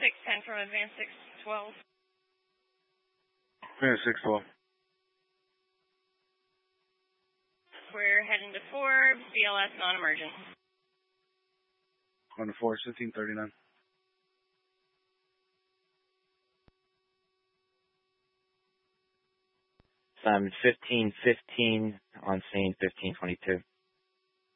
610 from Advanced 612. Yeah, 612. We're heading to 4, BLS non-emergent. On the 4, 1539. Simon 1515 on scene 1522.